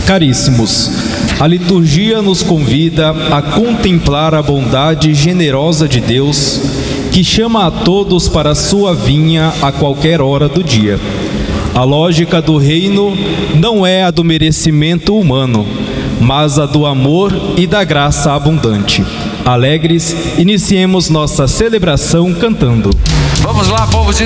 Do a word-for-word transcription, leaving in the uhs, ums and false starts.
Caríssimos, a liturgia nos convida a contemplar a bondade generosa de Deus, que chama a todos para a sua vinha a qualquer hora do dia. A lógica do reino não é a do merecimento humano, mas a do amor e da graça abundante. Alegres, iniciemos nossa celebração cantando. Vamos lá, povo de